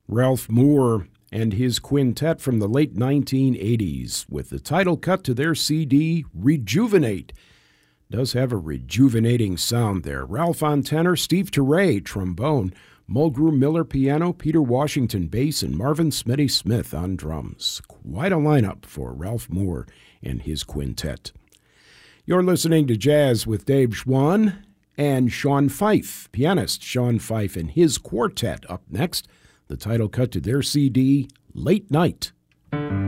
Ralph Moore and his quintet from the late 1980s with the title cut to their CD, Rejuvenate. Does have a rejuvenating sound there. Ralph on tenor, Steve Teray, trombone, Mulgrew Miller piano, Peter Washington bass, and Marvin Smitty Smith on drums. Quite a lineup for Ralph Moore and his quintet. You're listening to Jazz with Dave Schwann and Sean Fife, pianist Sean Fife and his quartet up next. The title cut to their CD, Late Night.